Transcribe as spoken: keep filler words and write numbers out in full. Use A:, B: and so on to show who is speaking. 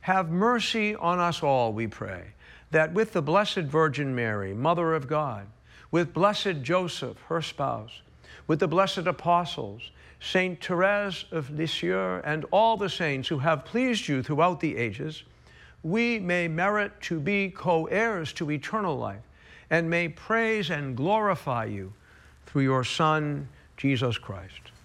A: have mercy on us all, we pray, that with the Blessed Virgin Mary, Mother of God, with blessed Joseph, her spouse, with the blessed apostles, Saint Therese of Lisieux, and all the saints who have pleased you throughout the ages, we may merit to be co-heirs to eternal life, and may praise and glorify you through your Son, Jesus Christ.